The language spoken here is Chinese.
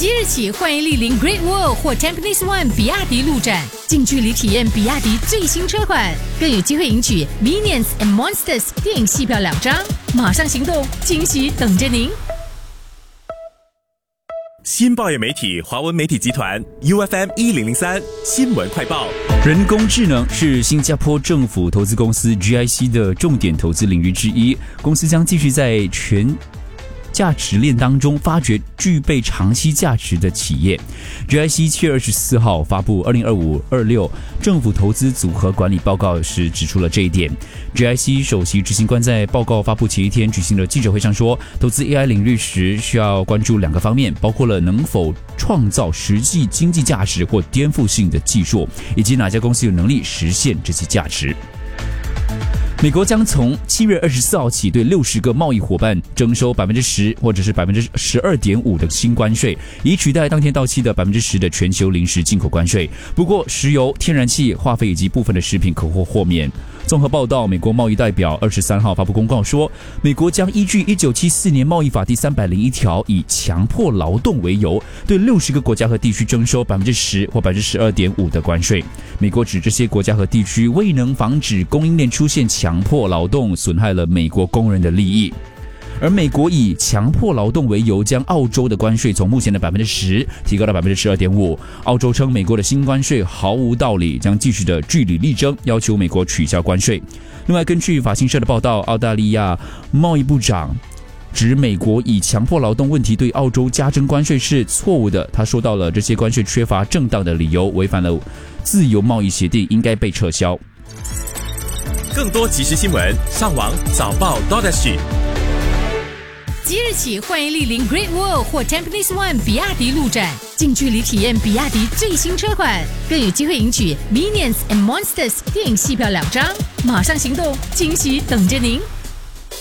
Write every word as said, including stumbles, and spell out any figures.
即日起，欢迎莅临 Great Wall 或 Tampines One 比亚迪路展，近距离体验比亚迪最新车款，更有机会赢取 Minions and Monsters 电影戏票两张。马上行动，惊喜等着您！ 新报业媒体华文媒体集团 U F M 一零零三新闻快报。 人工智能是新加坡政府投资公司 G I C 的重点投资领域之一，公司将继续在全价值链当中发掘具备长期价值的企业。G I C 七月二十四号发布二零二五二六政府投资组合管理报告时指出了这一点。G I C 首席执行官在报告发布前一天举行的记者会上说，投资 A I 领域时需要关注两个方面，包括了能否创造实际经济价值或颠覆性的技术，以及哪家公司有能力实现这些价值。美国将从七月二十四号起对六十个贸易伙伴征收百分之十或者是百分之十二点五的新关税，以取代当天到期的百分之十的全球临时进口关税。不过，石油、天然气、化肥以及部分的食品可获豁免。综合报道，美国贸易代表二十三号发布公告说，美国将依据一九七四年贸易法第三百零一条，以强迫劳动为由，对六十个国家和地区征收百分之十或百分之十二点五的关税。美国指这些国家和地区未能防止供应链出现强迫劳动，损害了美国工人的利益。而美国以强迫劳动为由，将澳洲的关税从目前的百分之十提高到百分之十二点五。澳洲称美国的新关税毫无道理，将继续的据理力争，要求美国取消关税。另外，根据法新社的报道，澳大利亚贸易部长指美国以强迫劳动问题对澳洲加征关税是错误的。他说到了这些关税缺乏正当的理由，违反了自由贸易协定，应该被撤销。 更多即时新闻，上网早报 .S G。 即日起，欢迎莅临 Great Wall 或 Tampines One 比亚迪路展，近距离体验比亚迪最新车款，更有机会赢取 Minions and Monsters 电影戏票两张。马上行动，惊喜等着您！